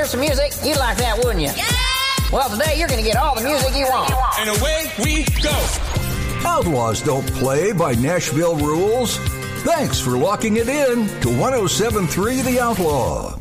some music? You'd like that, wouldn't you? Yeah! Well, today you're going to get all the music you want. And away we go. Outlaws don't play by Nashville rules. Thanks for locking it in to 107.3 The Outlaw.